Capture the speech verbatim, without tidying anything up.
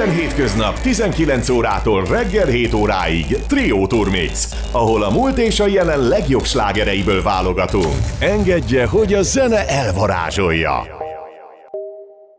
Minden hétköznap tizenkilenc órától reggel hét óráig Trio Tour Mix, ahol a múlt és a jelen legjobb slágereiből válogatunk. Engedje, hogy a zene elvarázsolja!